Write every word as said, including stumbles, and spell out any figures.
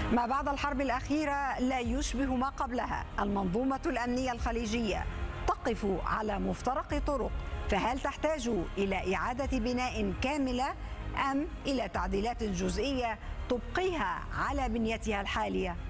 ما بعد الحرب الأخيرة لا يشبه ما قبلها. المنظومة الأمنية الخليجية تقف على مفترق طرق، فهل تحتاج إلى إعادة بناء كاملة أم إلى تعديلات جزئية تبقيها على بنيتها الحالية؟